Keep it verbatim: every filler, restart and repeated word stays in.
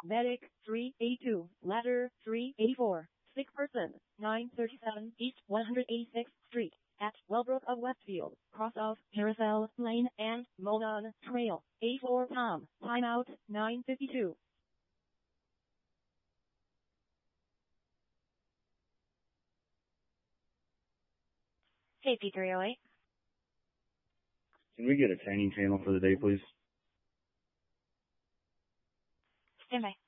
Medic three eighty-two, ladder three eighty-four, sick person nine thirty-seven East one hundred eighty-sixth Street at Wellbrook of Westfield, cross of Carousel Lane and Monon Trail. A four Tom, timeout nine fifty-two. Safety three oh eight. Can we get a training channel for the day, please? Stand by.